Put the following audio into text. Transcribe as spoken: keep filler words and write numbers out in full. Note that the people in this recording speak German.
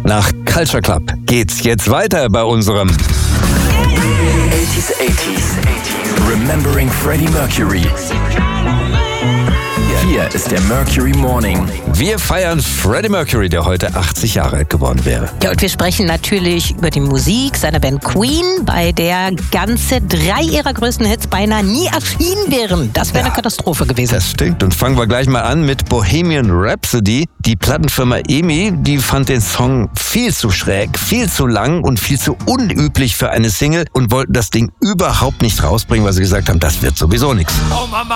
Nach Culture Club geht's jetzt weiter bei unserem eighties, eighties, eighties. Remembering Freddie Mercury. Hier ist der Mercury Morning. Wir feiern Freddie Mercury, der heute achtzig Jahre alt geworden wäre. Ja, und wir sprechen natürlich über die Musik seiner Band Queen, bei der ganze drei ihrer größten Hits beinahe nie erschienen wären. Das wäre Ja, eine Katastrophe gewesen. Das stinkt. Und fangen wir gleich mal an mit Bohemian Rhapsody. Die Plattenfirma E M I, die fand den Song viel zu schräg, viel zu lang und viel zu unüblich für eine Single und wollten das Ding überhaupt nicht rausbringen, weil sie gesagt haben, das wird sowieso nichts.